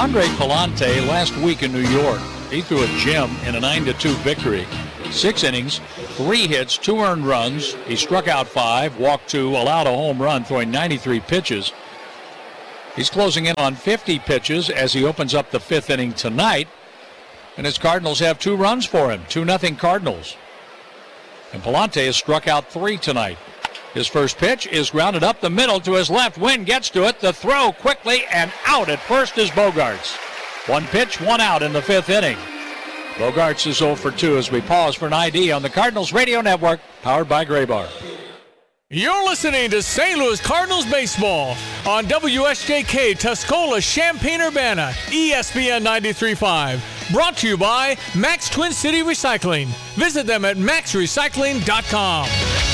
Andre Palante last week in New York, he threw a gem in a 9-2 victory. 6 innings, 3 hits, 2 earned runs. He struck out 5, walked 2, allowed a home run, throwing 93 pitches. He's closing in on 50 pitches as he opens up the 5th inning tonight. And his Cardinals have 2 runs for him, 2-0 Cardinals. And Palante has struck out 3 tonight. His first pitch is grounded up the middle to his left. Wynn gets to it. The throw quickly and out at first is Bogaerts. 1 pitch, 1 out in the 5th inning. Bogaerts is 0 for 2 as we pause for an ID on the Cardinals Radio Network, powered by Graybar. You're listening to St. Louis Cardinals baseball on WSJK Tuscola, Champaign-Urbana, ESPN 93.5. Brought to you by Max Twin City Recycling. Visit them at maxrecycling.com.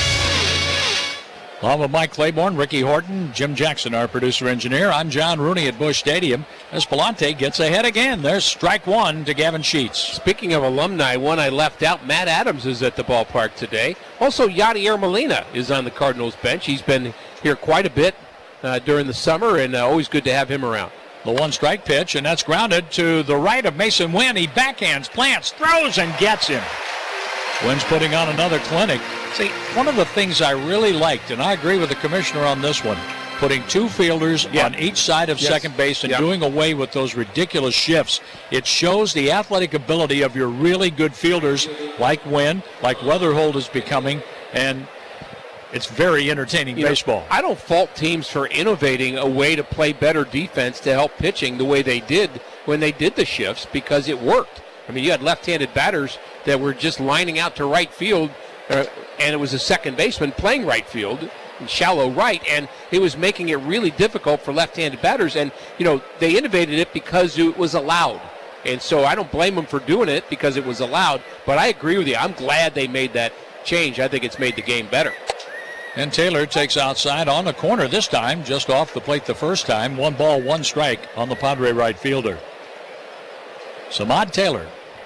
Along with Mike Claiborne, Ricky Horton, Jim Jackson, our producer-engineer, I'm John Rooney at Busch Stadium as Palante gets ahead again. There's strike 1 to Gavin Sheets. Speaking of alumni, one I left out, Matt Adams is at the ballpark today. Also, Yadier Molina is on the Cardinals bench. He's been here quite a bit during the summer, and always good to have him around. The 1-strike pitch, and that's grounded to the right of Mason Wynn. He backhands, plants, throws, and gets him. Wynn's putting on another clinic. See, one of the things I really liked, and I agree with the commissioner on this one, putting 2 fielders on each side of second base and doing away with those ridiculous shifts. It shows the athletic ability of your really good fielders like Wynn, like Weatherhold is becoming, and it's very entertaining baseball. I don't fault teams for innovating a way to play better defense to help pitching the way they did when they did the shifts, because it worked. I mean, you had left-handed batters that were just lining out to right field, and it was a second baseman playing right field, in shallow right, and it was making it really difficult for left-handed batters. And, they innovated it because it was allowed. And so I don't blame them for doing it because it was allowed, but I agree with you. I'm glad they made that change. I think it's made the game better. And Taylor takes outside on the corner this time, just off the plate the first time. 1 ball, 1 strike on the Padre right fielder. Samad Taylor.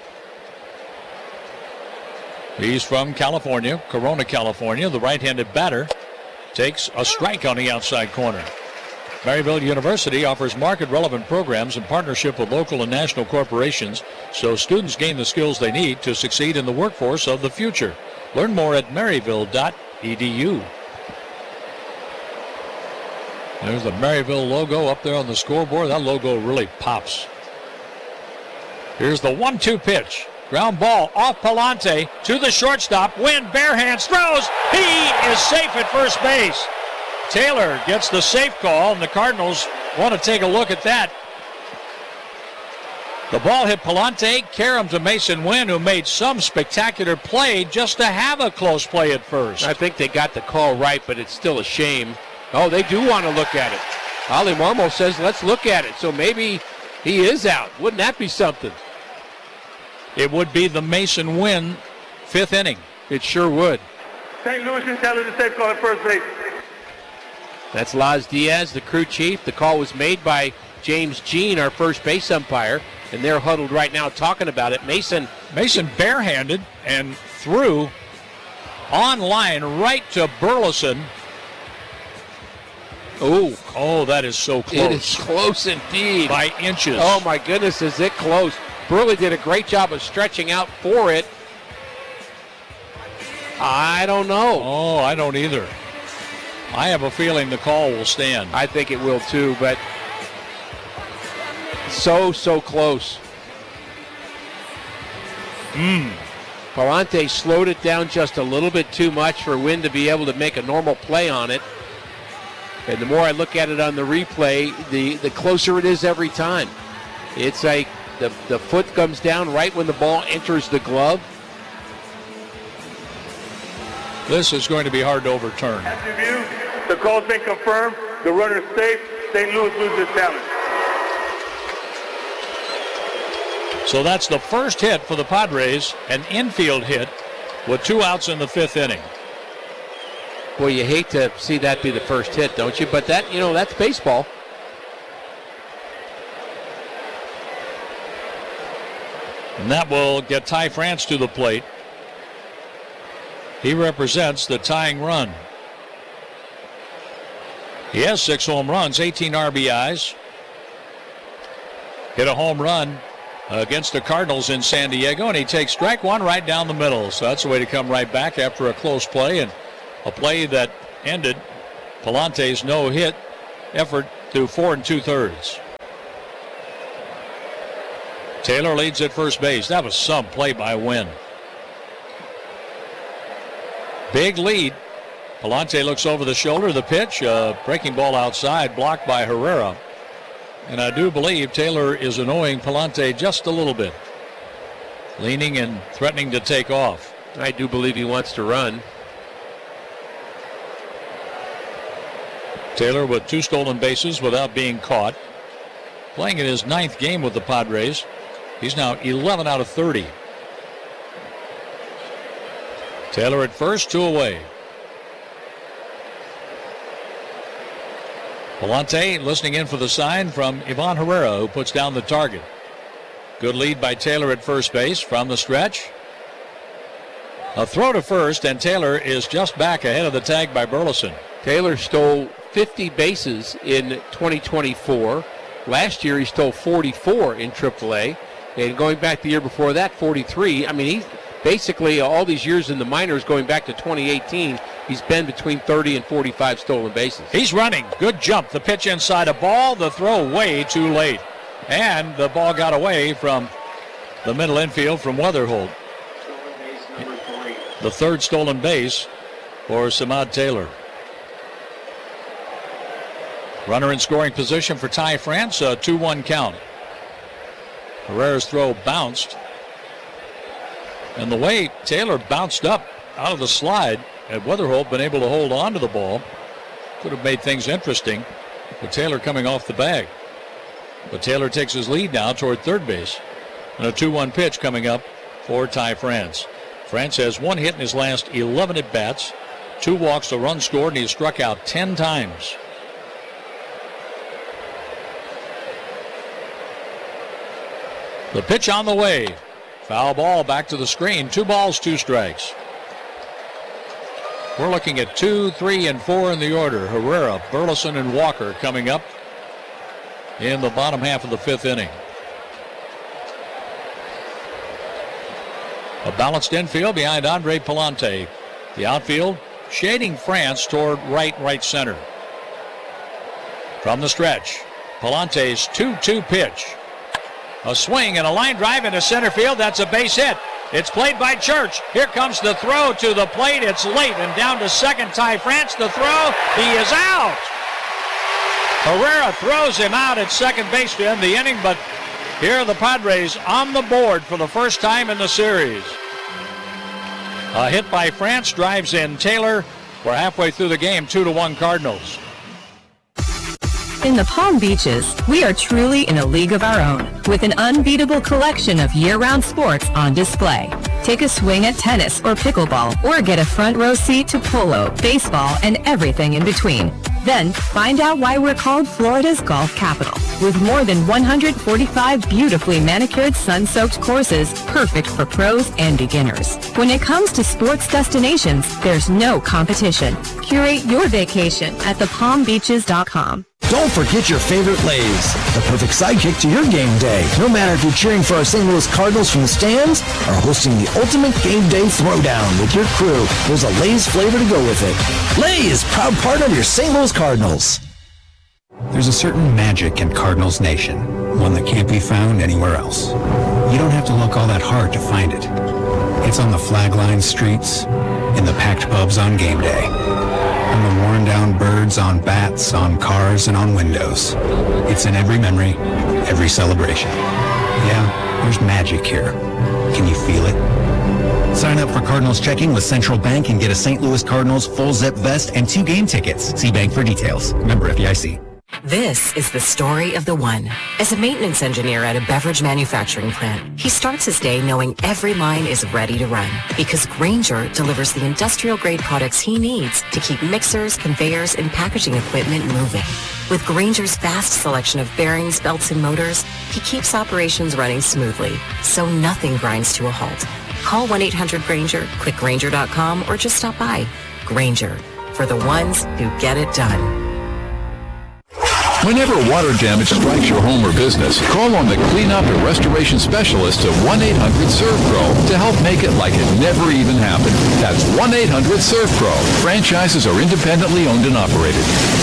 He's from California, Corona, California. The right-handed batter takes a strike on the outside corner. Maryville University offers market-relevant programs in partnership with local and national corporations, so students gain the skills they need to succeed in the workforce of the future. Learn more at maryville.edu. There's the Maryville logo up there on the scoreboard. That logo really pops. Here's the 1-2 pitch. Ground ball off Palante to the shortstop. Wynn bare hands throws. He is safe at first base. Taylor gets the safe call, and the Cardinals want to take a look at that. The ball hit Palante, carom to Mason Wynn, who made some spectacular play just to have a close play at first. I think they got the call right, but it's still a shame. Oh, they do want to look at it. Ali Marmol says, let's look at it. So maybe he is out. Wouldn't that be something? It would be the Mason Wynn 5th inning. It sure would. St. Louis and Taylor, the safe call at first base. That's Laz Diaz, the crew chief. The call was made by James Jean, our first base umpire, and they're huddled right now talking about it. Mason barehanded and threw on line right to Burleson. Oh, that is so close. It is close indeed. By inches. Oh, my goodness, is it close. Burley did a great job of stretching out for it. I don't know. Oh, I don't either. I have a feeling the call will stand. I think it will too, but so close. Palante slowed it down just a little bit too much for Wynn to be able to make a normal play on it. And the more I look at it on the replay, the closer it is every time. It's like the foot comes down right when the ball enters the glove. This is going to be hard to overturn. After review, the call's been confirmed. The runner is safe. St. Louis loses talent. So that's the first hit for the Padres, an infield hit with 2 outs in the 5th inning. Well, you hate to see that be the first hit, don't you? But that's baseball. And that will get Ty France to the plate. He represents the tying run. He has 6 home runs, 18 RBIs. hit a home run against the Cardinals in San Diego, and he takes strike one right down the middle. So that's the way to come right back after a close play, and a play that ended Palante's no-hit effort to 4 2/3. Taylor leads at first base. That was some play by Wynn. Big lead. Palante looks over the shoulder. The pitch, breaking ball outside, blocked by Herrera. And I do believe Taylor is annoying Palante just a little bit. Leaning and threatening to take off. I do believe he wants to run. Taylor with 2 stolen bases without being caught. Playing in his 9th game with the Padres. He's now 11 out of 30. Taylor at first, 2 away. Palante listening in for the sign from Ivan Herrera, who puts down the target. Good lead by Taylor at first base from the stretch. A throw to first, and Taylor is just back ahead of the tag by Burleson. Taylor stole 50 bases in 2024. Last year he stole 44 in AAA. And going back the year before that, 43. I mean, he's basically all these years in the minors going back to 2018, he's been between 30 and 45 stolen bases. He's running. Good jump. The pitch inside a ball. The throw way too late. And the ball got away from the middle infield from Weatherholt. The 3rd stolen base for Samad Taylor. Runner in scoring position for Ty France. A 2-1 count. Herrera's throw bounced. And the way Taylor bounced up out of the slide, had Weatherholt been able to hold on to the ball, could have made things interesting with Taylor coming off the bag. But Taylor takes his lead now toward third base. And a 2-1 pitch coming up for Ty France. France has 1 hit in his last 11 at-bats, 2 walks, a run scored, and he's struck out 10 times. The pitch on the way. Foul ball back to the screen. 2 balls, 2 strikes. We're looking at 2, 3, and 4 in the order. Herrera, Burleson, and Walker coming up in the bottom half of the 5th inning. A balanced infield behind Andre Palante. The outfield shading France toward right center. From the stretch, Palante's 2-2 pitch. A swing and a line drive into center field. That's a base hit. It's played by Church. Here comes the throw to the plate. It's late and down to second. Ty France, the throw. He is out. Herrera throws him out at second base to end the inning, but here are the Padres on the board for the first time in the series. A hit by France drives in Taylor. We're halfway through the game, 2-1 Cardinals. In the Palm Beaches, we are truly in a league of our own, with an unbeatable collection of year-round sports on display. Take a swing at tennis or pickleball, or get a front row seat to polo, baseball, and everything in between. Then, find out why we're called Florida's golf capital, with more than 145 beautifully manicured sun-soaked courses perfect for pros and beginners. When it comes to sports destinations, there's no competition. Curate your vacation at thepalmbeaches.com. Don't forget your favorite Lay's, the perfect sidekick to your game day. No matter if you're cheering for our St. Louis Cardinals from the stands or hosting the ultimate game day throwdown with your crew, there's a Lay's flavor to go with it. Lay's, proud partner of your St. Louis Cardinals. There's a certain magic in Cardinals Nation, one that can't be found anywhere else. You don't have to look all that hard to find it. It's on the flag-lined streets, in the packed pubs on game day, on the worn-down birds on bats, on cars, and on windows. It's in every memory, every celebration. Yeah, there's magic here. Can you feel it? Sign up for Cardinals checking with Central Bank and get a St. Louis Cardinals full zip vest and 2 game tickets. See bank for details. Member FDIC. This is the story of the one. As a maintenance engineer at a beverage manufacturing plant, he starts his day knowing every line is ready to run because Grainger delivers the industrial-grade products he needs to keep mixers, conveyors, and packaging equipment moving. With Grainger's vast selection of bearings, belts, and motors, he keeps operations running smoothly, so nothing grinds to a halt. Call 1-800-GRAINGER, click Grainger.com, or just stop by. Grainger, for the ones who get it done. Whenever water damage strikes your home or business, call on the cleanup and restoration specialists of 1-800-SERVPRO to help make it like it never even happened. That's 1-800-SERVPRO. Franchises are independently owned and operated.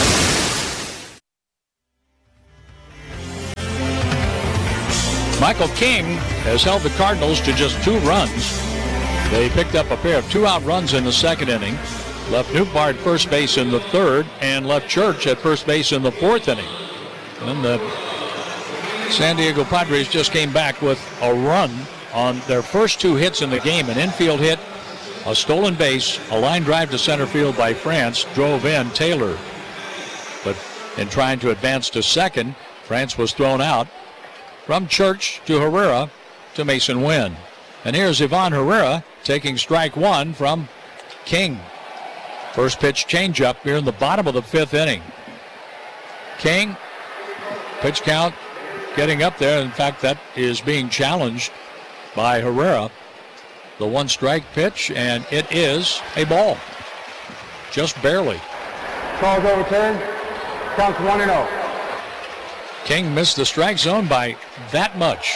Michael King has held the Cardinals to just 2 runs. They picked up a pair of 2-out runs in the second inning, left Nootbaar at first base in the third, and left Church at first base in the fourth inning. And the San Diego Padres just came back with a run on their first 2 hits in the game. An infield hit, a stolen base, a line drive to center field by France drove in Taylor. But in trying to advance to second, France was thrown out. From Church to Herrera to Mason Wynn. And here's Ivan Herrera taking strike 1 from King. First pitch changeup here in the bottom of the 5th inning. King, pitch count getting up there. In fact, that is being challenged by Herrera. The 1-strike pitch, and it is a ball. Just barely. Call's overturned. Counts 1-0. King missed the strike zone by that much.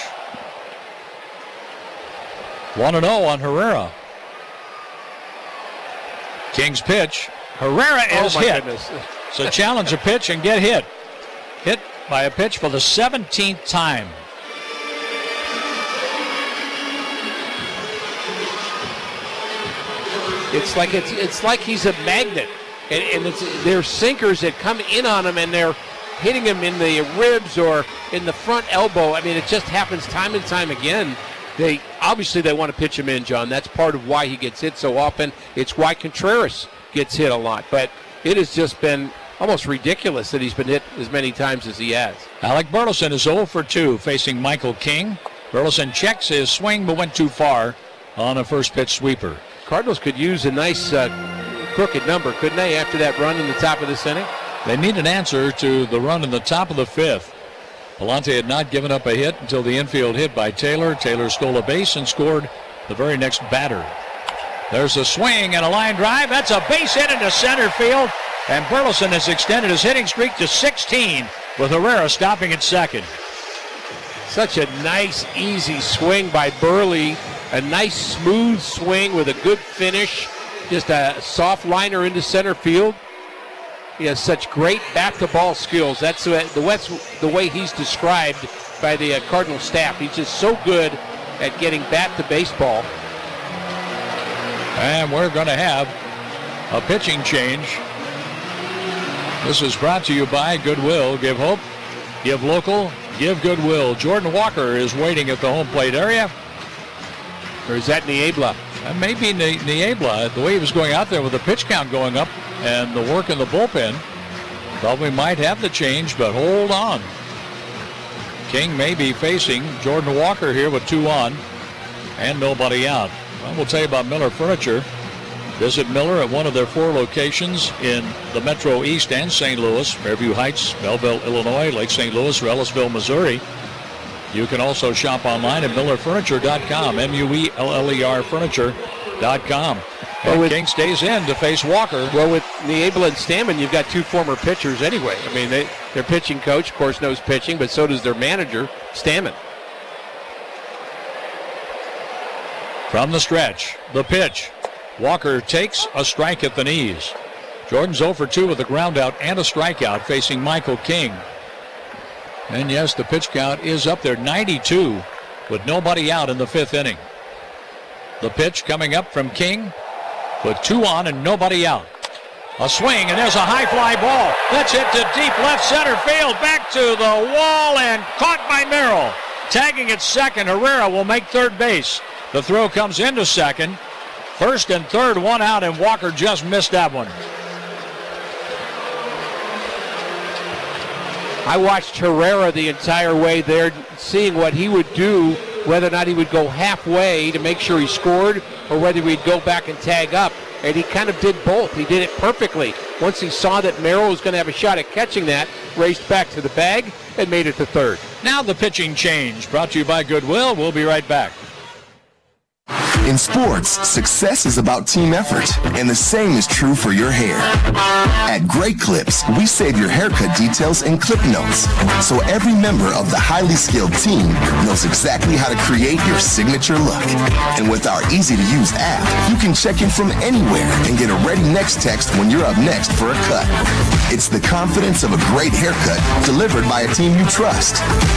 1-0 on Herrera. King's pitch. Herrera is hit. Goodness. So challenge a pitch and get hit. Hit by a pitch for the 17th time. It's like he's a magnet, and there's sinkers that come in on him, and they're hitting him in the ribs or in the front elbow. I mean, it just happens time and time again. They want to pitch him in, John. That's part of why he gets hit so often. It's why Contreras gets hit a lot. But it has just been almost ridiculous that he's been hit as many times as he has. Alec Burleson is 0 for 2 facing Michael King. Burleson checks his swing but went too far on a first pitch sweeper. Cardinals could use a nice crooked number, couldn't they, after that run in the top of this inning? They need an answer to the run in the top of the 5th. Palante had not given up a hit until the infield hit by Taylor. Taylor stole a base and scored the very next batter. There's a swing and a line drive. That's a base hit into center field. And Burleson has extended his hitting streak to 16 with Herrera stopping at second. Such a nice, easy swing by Burley. A nice, smooth swing with a good finish. Just a soft liner into center field. He has such great bat-to-ball skills. That's the way he's described by the Cardinal staff. He's just so good at getting bat to baseball. And we're going to have a pitching change. This is brought to you by Goodwill. Give hope, give local, give Goodwill. Jordan Walker is waiting at the home plate area. Or is that Niebla? That may be Niebla. The way he was going out there with the pitch count going up and the work in the bullpen, thought we might have the change, but hold on. King may be facing Jordan Walker here with 2 on and nobody out. Well, we'll tell you about Miller Furniture. Visit Miller at one of their 4 locations in the Metro East and St. Louis, Fairview Heights, Belleville, Illinois, Lake St. Louis, or Ellisville, Missouri. You can also shop online at MillerFurniture.com, MUELLER Furniture.com. And King stays in to face Walker. Well, with Niebla and Stammen, you've got 2 former pitchers anyway. I mean, their pitching coach, of course, knows pitching, but so does their manager, Stammen. From the stretch, the pitch. Walker takes a strike at the knees. Jordan's 0 for 2 with a ground out and a strikeout facing Michael King. And yes, the pitch count is up there, 92, with nobody out in the 5th inning. The pitch coming up from King with 2 on and nobody out. A swing, and there's a high fly ball. That's hit to deep left center field, back to the wall, and caught by Merrill. Tagging at second, Herrera will make third base. The throw comes into second. First and third, 1 out, and Walker just missed that one. I watched Herrera the entire way there, seeing what he would do, whether or not he would go halfway to make sure he scored or whether he'd go back and tag up. And he kind of did both. He did it perfectly. Once he saw that Merrill was going to have a shot at catching that, raced back to the bag and made it to third. Now the pitching change, brought to you by Goodwill. We'll be right back. In sports, success is about team effort, and the same is true for your hair. At Great Clips, we save your haircut details in clip notes, so every member of the highly skilled team knows exactly how to create your signature look. And with our easy-to-use app, you can check in from anywhere and get a ready next text when you're up next for a cut. It's the confidence of a great haircut delivered by a team you trust.